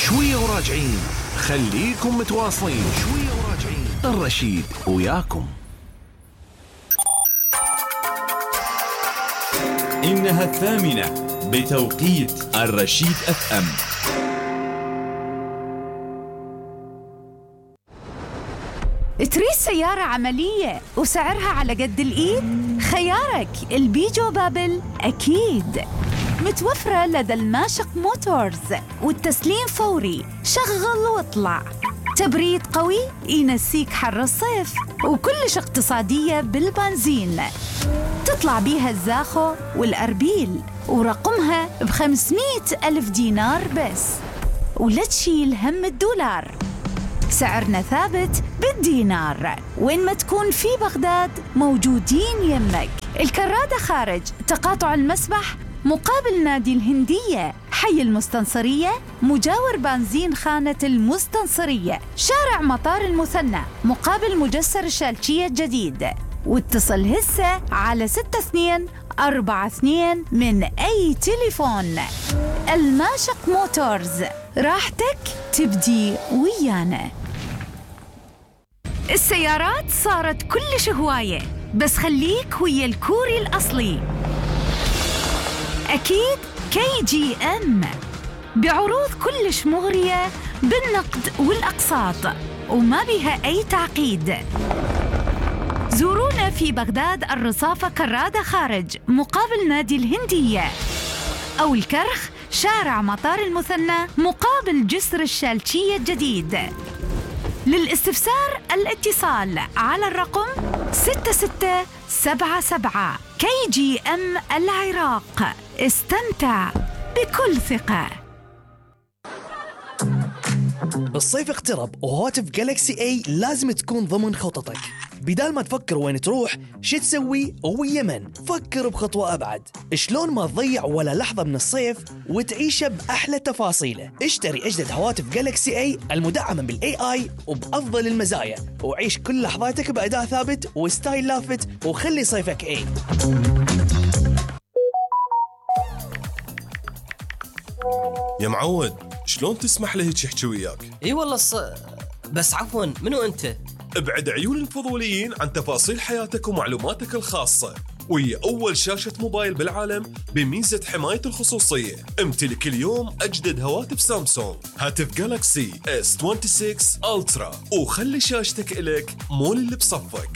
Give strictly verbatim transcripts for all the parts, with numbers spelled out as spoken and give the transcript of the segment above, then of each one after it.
شوية وراجعين، خليكم متواصلين. شوية وراجعين، الرشيد وياكم. إنها الثامنة بتوقيت الرشيد أف أم. تريد سيارة عملية وسعرها على قد الإيد؟ خيارك البيجو بابل أكيد. متوفرة لدى الماشق موتورز، والتسليم فوري، شغل واطلع. تبريد قوي ينسيك حر الصيف، وكلش اقتصادية بالبنزين. تطلع بيها الزاخو والأربيل، ورقمها بخمسمائة ألف دينار بس، ولا تشيل هم الدولار. سعرنا ثابت بالدينار، وين ما تكون في بغداد موجودين يمك. الكرادة خارج تقاطع المسبح مقابل نادي الهندية، حي المستنصرية مجاور بنزين خانة المستنصرية، شارع مطار المثنى مقابل مجسر الشالشية الجديد. واتصل هسه على ستة اثنين أربعة اثنين من أي تليفون. الماشق موتورز، راحتك تبدي ويانا. السيارات صارت كلش هواية، بس خليك ويا الكوري الأصلي. أكيد كي جي أم بعروض كلش مغرية بالنقد والأقساط، وما بها أي تعقيد. زورونا في بغداد الرصافة كرادة خارج مقابل نادي الهندية، أو الكرخ شارع مطار المثنى مقابل جسر الشالشية الجديد. للاستفسار الاتصال على الرقم ستة ستة سبعة سبعة. كي جي أم العراق، استمتع بكل ثقة. الصيف اقترب وهواتف جالكسي اي لازم تكون ضمن خططك. بدال ما تفكر وين تروح شو تسوي ويا من، فكر بخطوة أبعد. شلون ما تضيع ولا لحظة من الصيف وتعيشه بأحلى تفاصيله. اشتري أجدد هواتف جالكسي اي المدعمة بالاي اي وبأفضل المزايا، وعيش كل لحظاتك بأداء ثابت وستايل لافت، وخلي صيفك اي. يا معود، شلون تسمح له هيك يحكي وياك؟ اي والله ص... بس عفوا، منو انت؟ ابعد عيون الفضوليين عن تفاصيل حياتك ومعلوماتك الخاصة، وهي أول شاشة موبايل بالعالم بميزة حماية الخصوصية. امتلك اليوم أجدد هواتف سامسونج، هاتف جالكسي إس ستة وعشرين ألترا، وخلي شاشتك إلك مول اللي بصفك.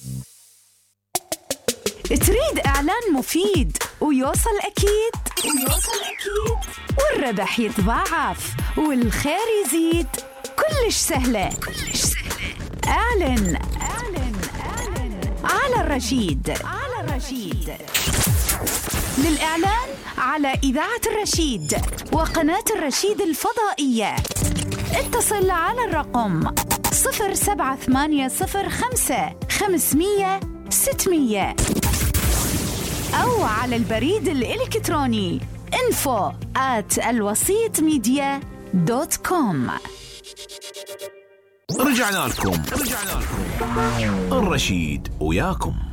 تريد إعلان مفيد ويوصل أكيد ويوصل أكيد والربح يتضاعف والخير يزيد؟ كلش سهلة كلش سهلة. اعلن اعلن اعلن على الرشيد على الرشيد. للإعلان على إذاعة الرشيد وقناة الرشيد الفضائية اتصل على الرقم صفر سبعة ثمانية صفر خمسة خمسمية ستمية، أو على البريد الإلكتروني info at الوسيط ميديا دوت كوم. رجعنا لكم رجعنا لكم الرشيد وياكم.